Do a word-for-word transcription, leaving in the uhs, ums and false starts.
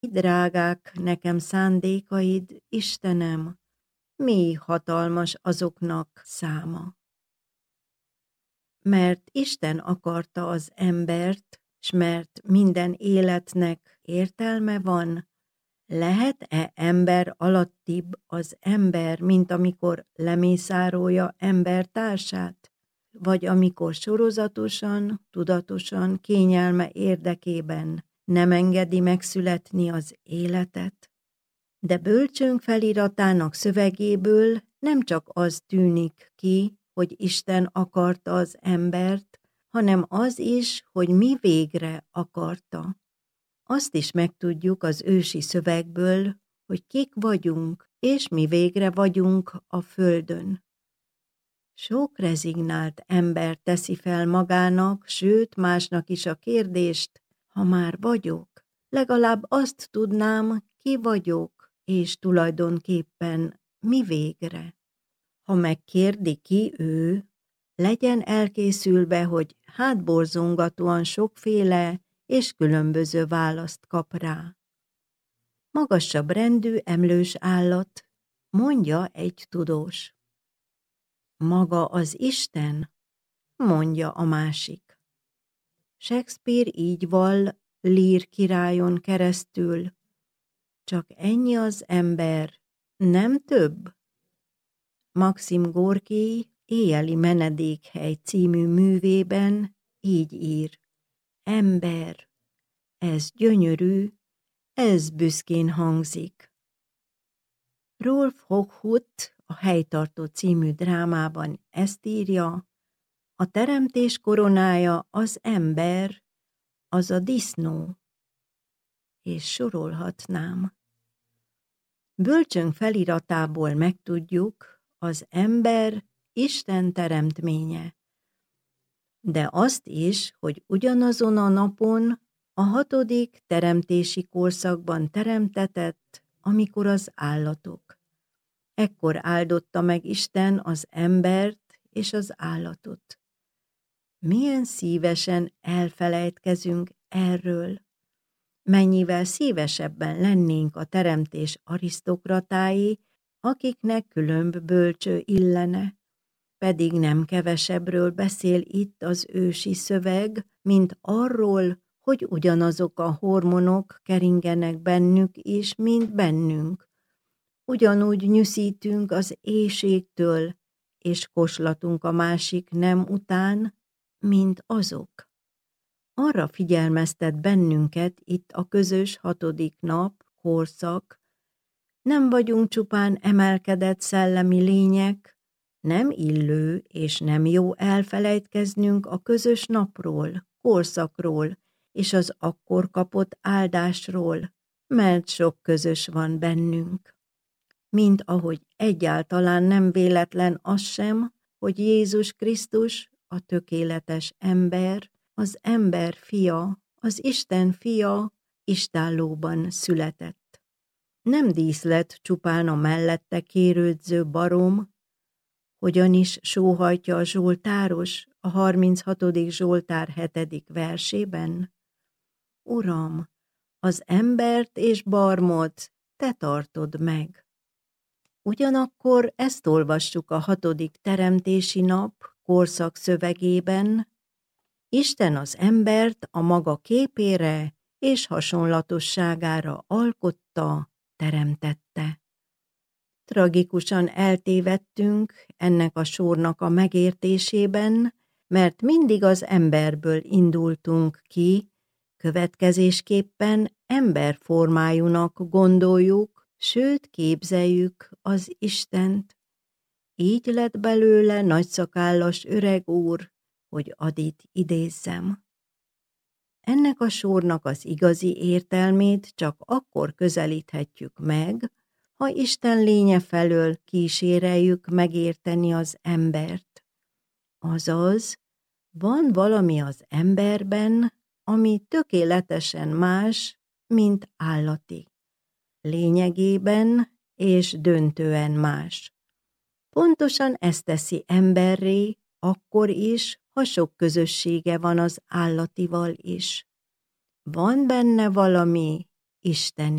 Drágák nekem szándékaid, Istenem, mély hatalmas azoknak száma. Mert Isten akarta az embert, s mert minden életnek értelme van, lehet-e ember alattibb az ember, mint amikor lemészárolja embertársát? Vagy amikor sorozatosan, tudatosan, kényelme érdekében nem engedi megszületni az életet? De bölcsőnk feliratának szövegéből nem csak az tűnik ki, hogy Isten akarta az embert, hanem az is, hogy mi végre akarta. Azt is megtudjuk az ősi szövegből, hogy kik vagyunk, és mi végre vagyunk a földön. Sok rezignált ember teszi fel magának, sőt másnak is a kérdést, ha már vagyok, legalább azt tudnám, ki vagyok, és tulajdonképpen mi végre. Ha megkérdi ki ő, legyen elkészülve, hogy hátborzongatóan sokféle és különböző választ kap rá. Magasabb rendű emlős állat, mondja egy tudós. Maga az Isten, mondja a másik. Shakespeare így vall Lear királyon keresztül. Csak ennyi az ember, nem több? Maxim Gorki Éjjeli menedékhely című művében így ír. Ember, ez gyönyörű, ez büszkén hangzik. Rolf Hochhuth a Helytartó című drámában ezt írja, a teremtés koronája az ember, az a disznó. És sorolhatnám. Bölcsönk feliratából megtudjuk, az ember Isten teremtménye. De azt is, hogy ugyanazon a napon, a hatodik teremtési korszakban teremtetett, amikor az állatok. Ekkor áldotta meg Isten az embert és az állatot. Milyen szívesen elfelejtkezünk erről. Mennyivel szívesebben lennénk a teremtés arisztokratái, akiknek különb bölcső illene. Pedig nem kevesebbről beszél itt az ősi szöveg, mint arról, hogy ugyanazok a hormonok keringenek bennük is, mint bennünk. Ugyanúgy nyűszítünk az éhségtől, és koslatunk a másik nem után, mint azok. Arra figyelmeztet bennünket itt a közös hatodik nap, korszak, nem vagyunk csupán emelkedett szellemi lények, nem illő és nem jó elfelejtkeznünk a közös napról, korszakról és az akkor kapott áldásról, mert sok közös van bennünk. Mint ahogy egyáltalán nem véletlen az sem, hogy Jézus Krisztus, a tökéletes ember, az ember fia, az Isten fia istállóban született. Nem díszlet csupán a mellette kérődző barom, hogyan is sóhajtja a zsoltáros a harminchatodik Zsoltár hetedik versében. Uram, az embert és barmot te tartod meg. Ugyanakkor ezt olvassuk a hatodik teremtési nap korszak szövegében, Isten az embert a maga képére és hasonlatosságára alkotta, teremtette. Tragikusan eltévedtünk ennek a sornak a megértésében, mert mindig az emberből indultunk ki, következésképpen emberformájúnak gondoljuk, sőt képzeljük az Istent. Így lett belőle nagyszakállas öreg úr, hogy Adit idézzem. Ennek a sornak az igazi értelmét csak akkor közelíthetjük meg, ha Isten lénye felől kíséreljük megérteni az embert. Azaz, van valami az emberben, ami tökéletesen más, mint állati. Lényegében és döntően más. Pontosan ezt teszi emberré, akkor is, ha sok közössége van az állatival is. Van benne valami, isteni.